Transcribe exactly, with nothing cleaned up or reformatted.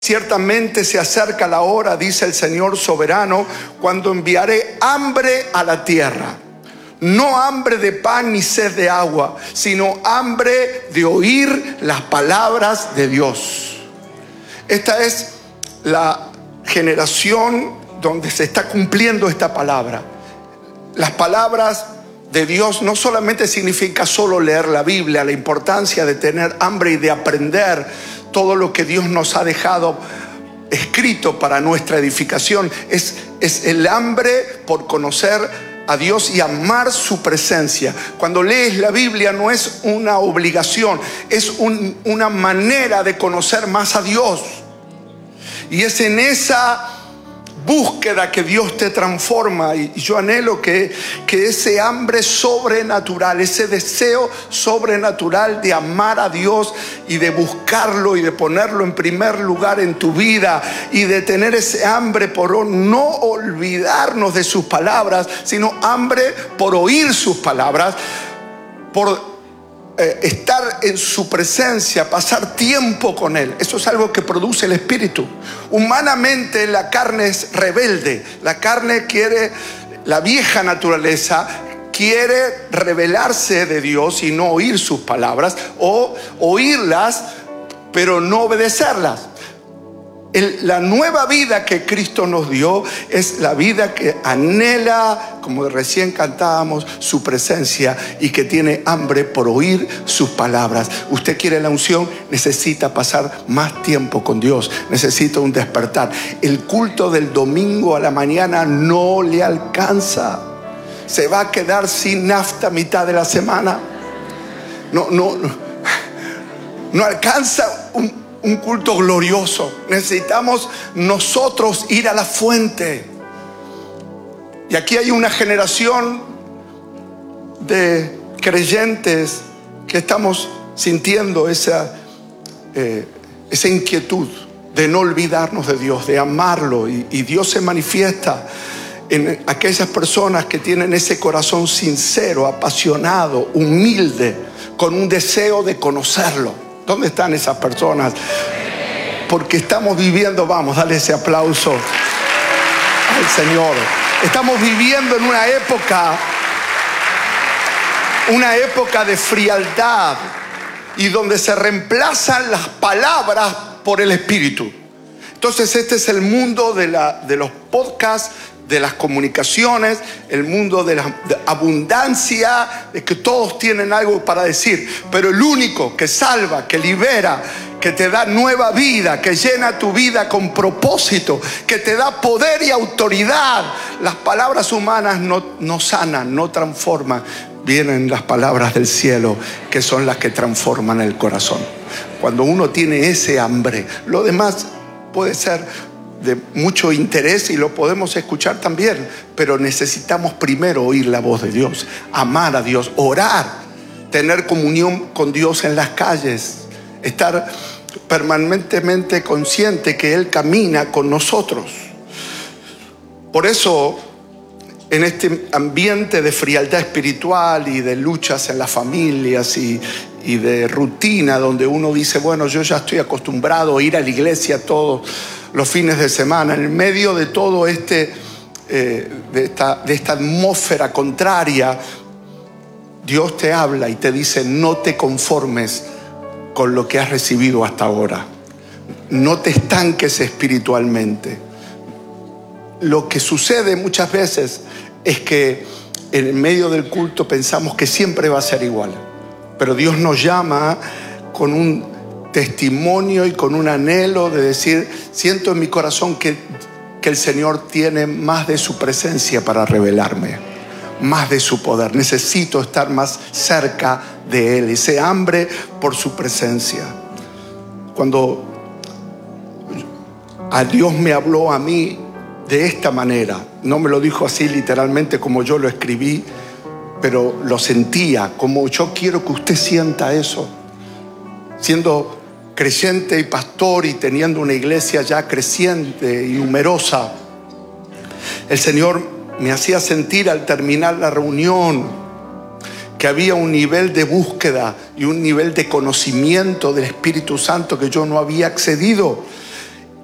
Ciertamente se acerca la hora, dice el Señor soberano, cuando enviaré hambre a la tierra. No hambre de pan ni sed de agua, sino hambre de oír las palabras de Dios. Esta es la generación donde se está cumpliendo esta palabra. Las palabras de Dios no solamente significa solo leer la Biblia, la importancia de tener hambre y de aprender todo lo que Dios nos ha dejado escrito para nuestra edificación. Es, es el hambre por conocer a Dios y amar su presencia. Cuando lees la Biblia no es una obligación, es un, una manera de conocer más a Dios. Y es en esa búsqueda que Dios te transforma. Y yo anhelo que, que ese hambre sobrenatural, ese deseo sobrenatural de amar a Dios y de buscarlo y de ponerlo en primer lugar en tu vida, y de tener ese hambre por no olvidarnos de sus palabras, sino hambre por oír sus palabras, por eh, estar en su presencia, pasar tiempo con Él. Eso es algo que produce el Espíritu. Humanamente la carne es rebelde. La carne quiere, la vieja naturaleza quiere rebelarse de Dios y no oír sus palabras, o oírlas pero no obedecerlas. El, la nueva vida que Cristo nos dio es la vida que anhela, como recién cantábamos, su presencia, y que tiene hambre por oír sus palabras. Usted quiere la unción, necesita pasar más tiempo con Dios, necesita un despertar. El culto del domingo a la mañana no le alcanza. Se va a quedar sin nafta a mitad de la semana. No, no, no, no alcanza un Un culto glorioso. Necesitamos nosotros ir a la fuente. Y aquí hay una generación de creyentes que estamos sintiendo esa, eh, esa inquietud de no olvidarnos de Dios, de amarlo. Y, y Dios se manifiesta en aquellas personas que tienen ese corazón sincero, apasionado, humilde, con un deseo de conocerlo. ¿Dónde están esas personas? Porque estamos viviendo, vamos, dale ese aplauso al Señor. Estamos viviendo en una época, una época de frialdad, y donde se reemplazan las palabras por el Espíritu. Entonces este es el mundo de, la, de los podcasts, de las comunicaciones, el mundo de la de abundancia, de que todos tienen algo para decir, pero el único que salva, que libera, que te da nueva vida, que llena tu vida con propósito, que te da poder y autoridad. Las palabras humanas no, no sanan, no transforman. Vienen las palabras del cielo, que son las que transforman el corazón. Cuando uno tiene ese hambre, lo demás puede ser de mucho interés y lo podemos escuchar también, pero necesitamos primero oír la voz de Dios, amar a Dios, orar, tener comunión con Dios en las calles, estar permanentemente consciente que Él camina con nosotros. Por eso, en este ambiente de frialdad espiritual y de luchas en las familias y, y de rutina, donde uno dice, bueno, yo ya estoy acostumbrado a ir a la iglesia todos los fines de semana, en medio de todo este eh, de, esta, de esta atmósfera contraria, Dios te habla y te dice: no te conformes con lo que has recibido hasta ahora, no te estanques espiritualmente. Lo que sucede muchas veces es que en medio del culto pensamos que siempre va a ser igual, pero Dios nos llama con un testimonio y con un anhelo de decir: siento en mi corazón que, que el Señor tiene más de su presencia para revelarme, más de su poder. Necesito estar más cerca de Él, ese hambre por su presencia. Cuando a Dios me habló a mí de esta manera, no me lo dijo así literalmente como yo lo escribí, pero lo sentía, como yo quiero que usted sienta eso. Siendo creyente y pastor y teniendo una iglesia ya creciente y numerosa, el Señor me hacía sentir al terminar la reunión que había un nivel de búsqueda y un nivel de conocimiento del Espíritu Santo que yo no había accedido.